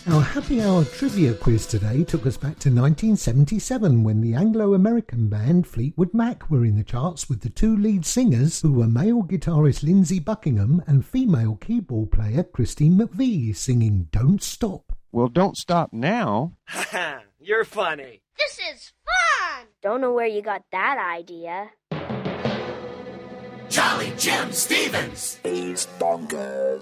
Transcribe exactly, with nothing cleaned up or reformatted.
Our Happy Hour trivia quiz today took us back to nineteen seventy-seven when the Anglo-American band Fleetwood Mac were in the charts with the two lead singers who were male guitarist Lindsey Buckingham and female keyboard player Christine McVie singing Don't Stop. Well, don't stop now. Haha, you're funny. This is fun! Don't know where you got that idea. Jolly Jim Stevens. He's bonkers.